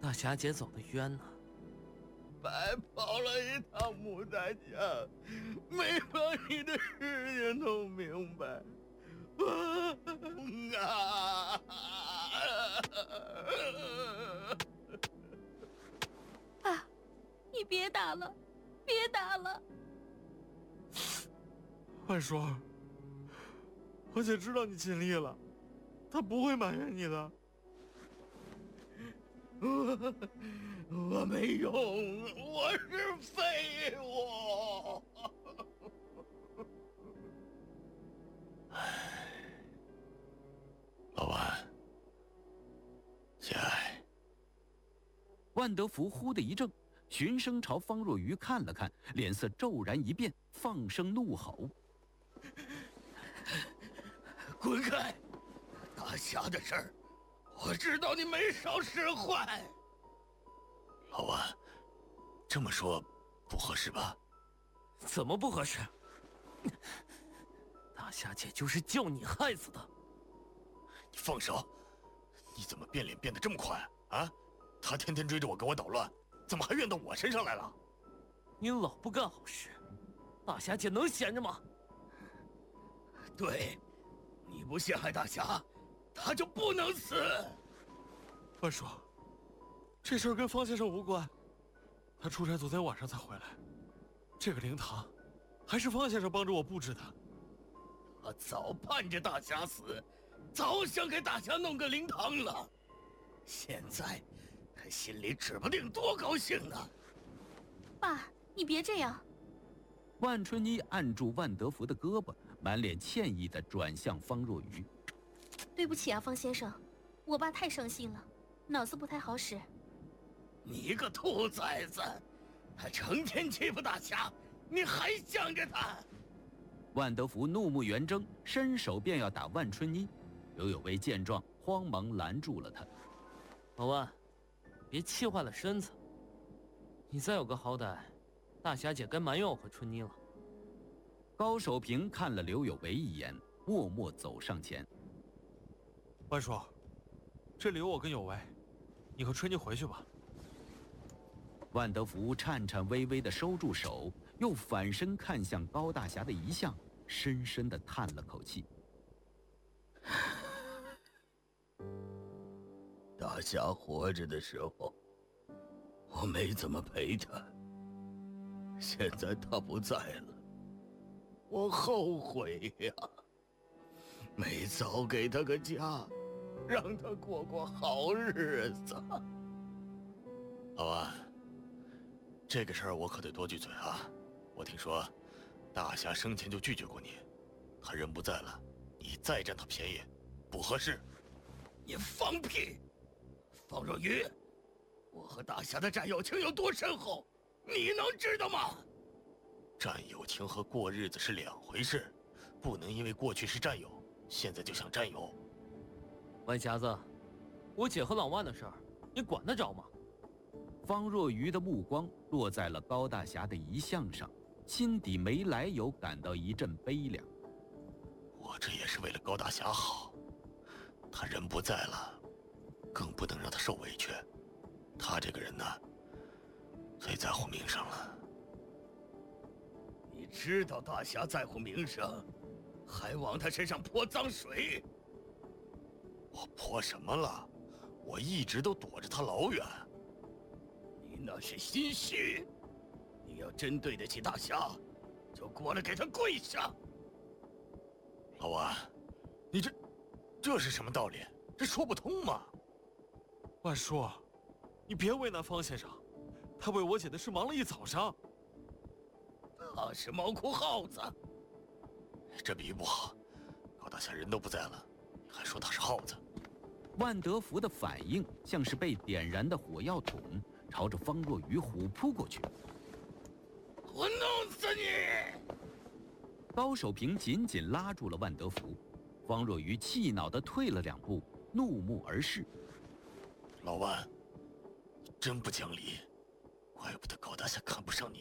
大侠姐走得冤呐， 白跑了一趟牡丹江，没把你的事情弄明白。 爸，你别打了，别打了。 万叔，我姐知道你尽力了，她不会埋怨你的。 我没用，我是废物。 老万，节哀。 万德福忽的一怔，循声朝方若愚看了看，脸色骤然一变，放声怒吼： 滚开！大侠的事儿，我知道你没少使坏。 老万，这么说不合适吧？ 怎么不合适？大侠姐就是就你害死的。 你放手！你怎么变脸变得这么快啊？他天天追着我给我捣乱，怎么还怨到我身上来了？ 你老不干好事，大侠姐能闲着吗？ 对，你不陷害大侠，他就不能死。 万叔，这事儿跟方先生无关，他出差昨天晚上才回来。这个灵堂，还是方先生帮助我布置的。 他早盼着大侠死，早想给大侠弄个灵堂了。现在，他心里指不定多高兴呢。 爸，你别这样。 万春妮按住万德福的胳膊，满脸歉意地转向方若愚： 对不起啊，方先生，我爸太伤心了，脑子不太好使。 你个兔崽子，他成天欺负大侠，你还向着他？ 万德福怒目圆睁，伸手便要打万春妮。刘有为见状，慌忙拦住了他： 老万，别气坏了身子。你再有个好歹，大侠姐该埋怨我和春妮了。 高守平看了刘有为一眼，默默走上前： 万叔，这里有我跟有为，你和春妮回去吧。 万德福颤颤巍巍地收住手，又反身看向高大侠的遗像，深深地叹了口气： 大侠活着的时候，我没怎么陪他。现在他不在了，我后悔呀，没早给他个家，让他过过好日子。 老万，这个事儿我可得多句嘴啊！我听说，大侠生前就拒绝过你，他人不在了，你再占他便宜，不合适。 你放屁！方若愚，我和大侠的战友情有多深厚，你能知道吗？ 战友情和过日子是两回事，不能因为过去是战友，现在就想占有。 万匣子，我姐和老万的事儿，你管得着吗？ 方若愚的目光落在了高大侠的遗像上，心底没来由感到一阵悲凉。 我这也是为了高大侠好，他人不在了，更不能让他受委屈。他这个人呢，最在乎名声了。 你知道大侠在乎名声，还往他身上泼脏水。 我泼什么了？我一直都躲着他老远。 你那是心虚，你要真对得起大侠，就过来给他跪下。 老万，你这是什么道理？这说不通嘛！ 万叔，你别为难方先生，他为我姐的事忙了一早上。 他是毛哭耗子。 这比喻不好，高大侠人都不在了，你还说他是耗子？ 万德福的反应像是被点燃的火药桶，朝着方若愚虎扑过去。 我弄死你！ 高守平紧紧拉住了万德福，方若愚气恼地退了2步，怒目而视。 老万，你真不讲理，怪不得高大侠看不上你。